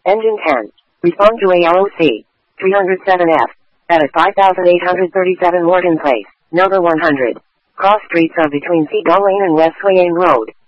Engine 10. Respond to ALOC. 307F. At 5837 Morgan Place, Nova 100. Cross streets are between Seagull Lane and West Swayne Road.